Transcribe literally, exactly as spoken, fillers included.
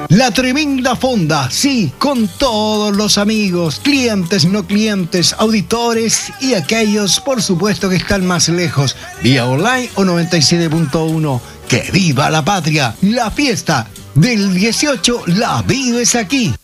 La Tremenda Fonda, sí, con todos los amigos, clientes, no clientes, auditores y aquellos, por supuesto, que están más lejos, vía online o noventa y siete punto uno. ¡Que viva la patria! La fiesta del dieciocho la vives aquí.